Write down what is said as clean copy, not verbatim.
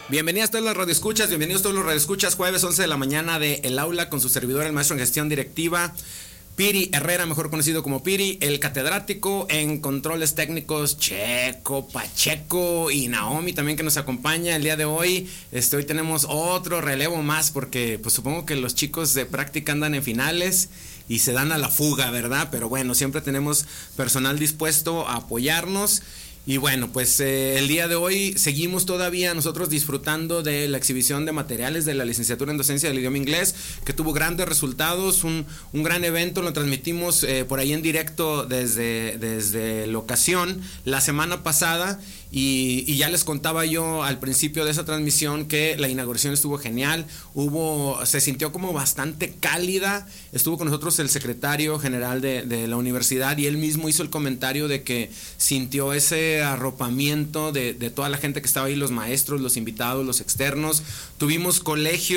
Bienvenidas todos los radioescuchas, bienvenidos todos los radioescuchas, jueves 11 de la mañana de El Aula con su servidor, el maestro en gestión directiva, Piri Herrera, mejor conocido como Piri, el catedrático en controles técnicos, Checo Pacheco y Naomi también que nos acompaña el día de hoy. Hoy tenemos otro relevo más porque pues supongo que los chicos de práctica andan en finales y se dan a la fuga, ¿verdad? Pero bueno, siempre tenemos personal dispuesto a apoyarnos. Y bueno, pues el día de hoy seguimos todavía nosotros disfrutando de la exhibición de materiales de la licenciatura en docencia del idioma inglés, que tuvo grandes resultados, un gran evento, lo transmitimos por ahí en directo desde locación la semana pasada. Y ya les contaba yo al principio de esa transmisión que la inauguración estuvo genial, se sintió como bastante cálida, estuvo con nosotros el secretario general de la universidad y él mismo hizo el comentario de que sintió ese arropamiento de toda la gente que estaba ahí, los maestros, los invitados, los externos. Tuvimos colegios